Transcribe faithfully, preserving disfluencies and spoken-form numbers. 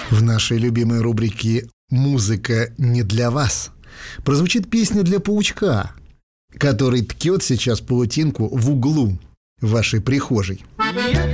В нашей любимой рубрике «Музыка не для вас» прозвучит песня для паучка, который ткет сейчас паутинку в углу вашей прихожей.